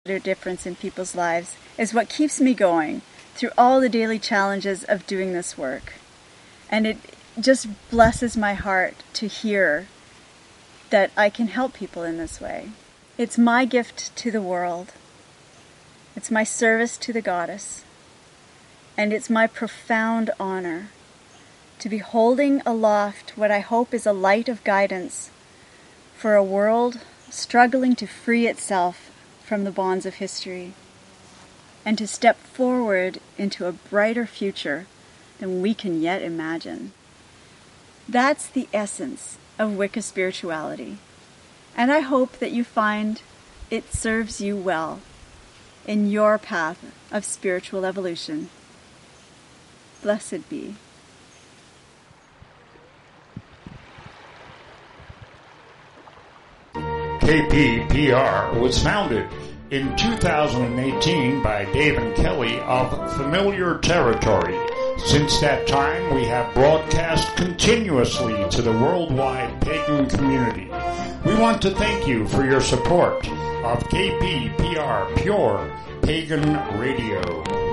a difference in people's lives is what keeps me going through all the daily challenges of doing this work. And it just blesses my heart to hear that I can help people in this way. It's my gift to the world. It's my service to the goddess. And it's my profound honor to be holding aloft what I hope is a light of guidance for a world struggling to free itself from the bonds of history and to step forward into a brighter future than we can yet imagine. That's the essence of Wicca spirituality, and I hope that you find it serves you well in your path of spiritual evolution. Blessed be. KPPR was founded in 2018 by Dave and Kelly of Familiar Territory. Since that time, we have broadcast continuously to the worldwide pagan community. We want to thank you for your support of KPPR Pure Pagan Radio.